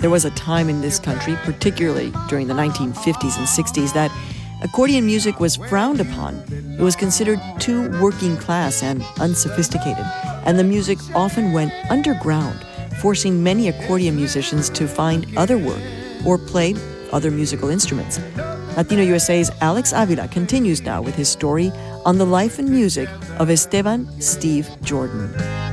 There was a time in this country, particularly during the 1950s and 60s, that accordion music was frowned upon. It was considered too working class and unsophisticated, and the music often went underground, forcing many accordion musicians to find other work or play other musical instruments. Latino USA's Alex Avila continues now with his story on the life and music of Esteban Steve Jordan.